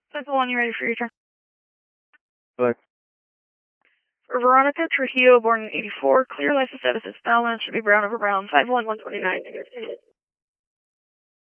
That's the one you're ready for your turn. But For Veronica Trujillo, born in 84, clear license status is Spellman, should be brown over brown, 5'1", 129.